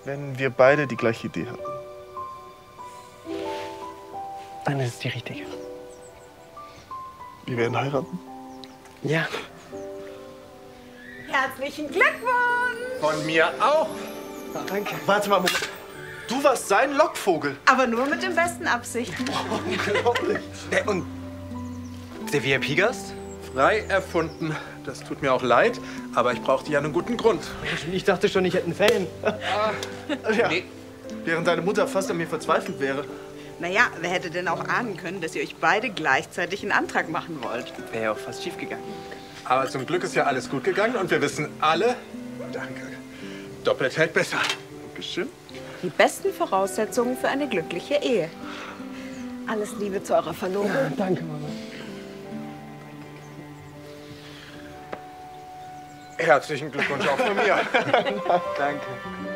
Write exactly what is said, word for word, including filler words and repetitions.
wenn wir beide die gleiche Idee hatten? Dann ist es die richtige. Wir werden heiraten? Ja. Herzlichen Glückwunsch! Von mir auch. Danke. Warte mal, du warst sein Lockvogel. Aber nur mit den besten Absichten. Unglaublich. Äh, und der V I P-Gast? Frei erfunden. Das tut mir auch leid, aber ich brauchte ja einen guten Grund. Ich dachte schon, ich hätte einen Fan. Ja. Nee. Während deine Mutter fast an mir verzweifelt wäre. Naja, wer hätte denn auch ahnen können, dass ihr euch beide gleichzeitig einen Antrag machen wollt? Wäre ja auch fast schief gegangen. Aber zum Glück ist ja alles gut gegangen und wir wissen alle, danke, doppelt hält besser. Dankeschön. Die besten Voraussetzungen für eine glückliche Ehe. Alles Liebe zu eurer Verlobung. Ja, danke, Mama. Herzlichen Glückwunsch auch von mir. Danke.